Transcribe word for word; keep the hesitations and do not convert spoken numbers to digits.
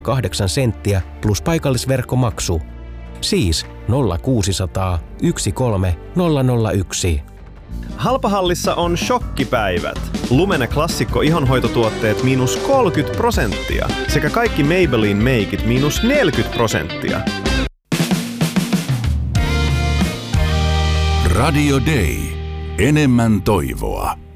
kahdeksan senttiä plus paikallisverkkomaksu. Siis nolla kuusisataa yksi kolme nolla nolla yksi. Halpahallissa on shokkipäivät. Lumene klassikko ihonhoitotuotteet miinus kolmekymmentä prosenttia sekä kaikki Maybelline meikit miinus neljäkymmentä prosenttia. Radio Day. Enemmän toivoa.